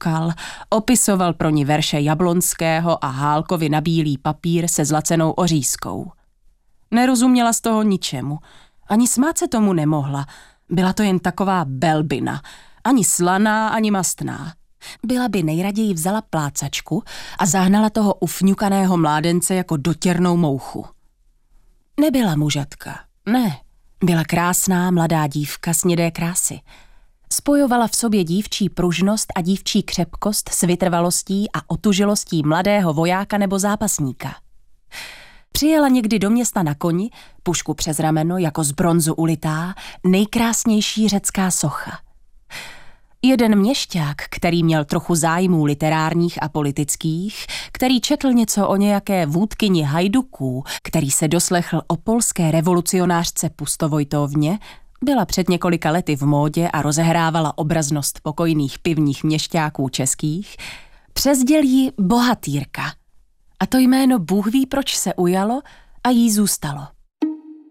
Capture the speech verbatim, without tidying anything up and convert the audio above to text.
tleskal, opisoval pro ní verše Jablonského a Hálkovi na bílý papír se zlacenou ořízkou. Nerozuměla z toho ničemu, ani smát se tomu nemohla, byla to jen taková belbina, ani slaná, ani mastná. Byla by nejraději vzala plácačku a zahnala toho ufňukaného mládence jako dotěrnou mouchu. Nebyla mužatka, ne, byla krásná mladá dívka snědé krásy. Spojovala v sobě dívčí pružnost a dívčí křepkost s vytrvalostí a otužilostí mladého vojáka nebo zápasníka. Přijela někdy do města na koni, pušku přes rameno, jako z bronzu ulitá, nejkrásnější řecká socha. Jeden měšťák, který měl trochu zájmů literárních a politických, který četl něco o nějaké vůdkyni hajduků, který se doslechl o polské revolucionářce Pustovojtovně, byla před několika lety v módě a rozehrávala obraznost pokojných pivních měšťáků českých, přezděl jí Bohatýrka. A to jméno Bůh ví, proč se ujalo a jí zůstalo.